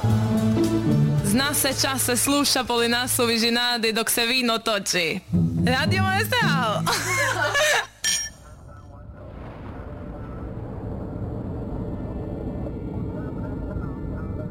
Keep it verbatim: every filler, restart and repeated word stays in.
Zna se čas se sluša poli nasu vižinadi dok se vino toči. Radio Maestral.